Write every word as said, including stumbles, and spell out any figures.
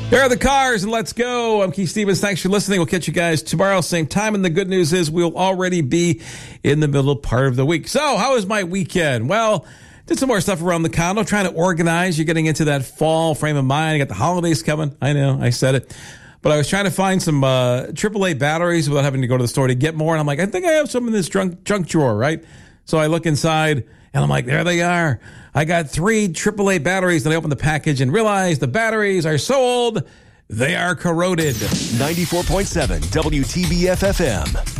There are the cars, and let's go. I'm Keith Stevens. Thanks for listening. We'll catch you guys tomorrow, same time. And the good news is we'll already be in the middle part of the week. So how was my weekend? Well, did some more stuff around the condo, trying to organize. You're getting into that fall frame of mind. I got the holidays coming. I know, I said it. But I was trying to find some uh, triple A batteries without having to go to the store to get more. And I'm like, I think I have some in this junk, junk drawer, right? So I look inside, and I'm like, there they are. I got three triple A batteries, and I opened the package and realized the batteries are so old, they are corroded. ninety-four point seven W T B F F M.